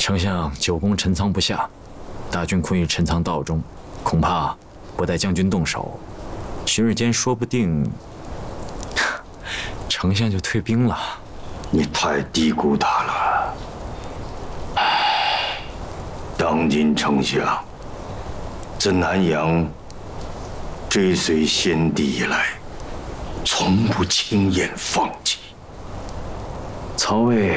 丞相久攻陈仓不下，大军困于陈仓道中，恐怕不待将军动手，旬日间说不定丞相就退兵了。 你太低估他了。当今丞相自南阳追随先帝以来，从不轻言放弃。 曹魏